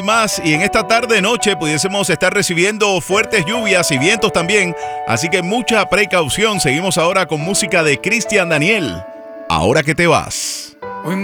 Más y en esta tarde noche pudiésemos estar recibiendo fuertes lluvias y vientos también, así que mucha precaución. Seguimos ahora con música de Cristian Daniel. Ahora que te vas.